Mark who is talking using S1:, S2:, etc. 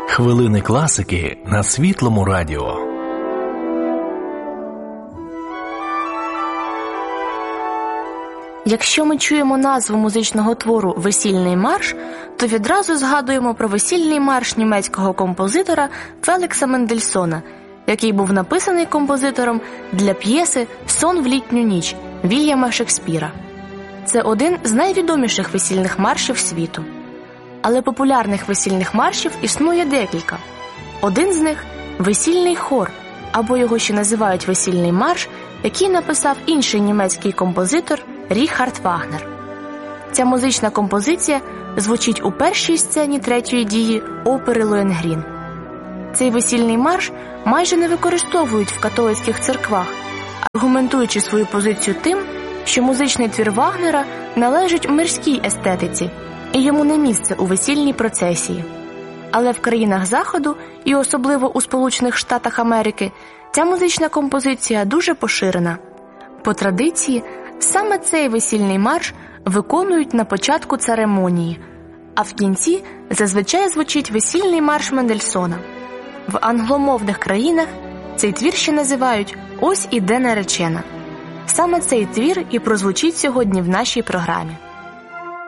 S1: Хвилини класики на Світлому радіо.
S2: Якщо ми чуємо назву музичного твору «Весільний марш», то відразу згадуємо про весільний марш німецького композитора Фелікса Мендельсона, який був написаний композитором для п'єси «Сон в літню ніч» Вільяма Шекспіра. Це один з найвідоміших весільних маршів світу. Але популярних весільних маршів існує декілька. Один з них – «Весільний хор», або його ще називають «Весільний марш», який написав інший німецький композитор Ріхард Вагнер. Ця музична композиція звучить у першій сцені третьої дії опери «Лоєнгрін». Цей весільний марш майже не використовують в католицьких церквах, аргументуючи свою позицію тим, що музичний твір Вагнера належить мирській естетиці, і йому не місце у весільній процесії. Але в країнах Заходу, і особливо у Сполучених Штатах Америки, ця музична композиція дуже поширена. По традиції, саме цей весільний марш виконують на початку церемонії, а в кінці зазвичай звучить весільний марш Мендельсона. В англомовних країнах цей твір ще називають «Ось іде наречена». Саме цей твір і прозвучить сьогодні в нашій програмі.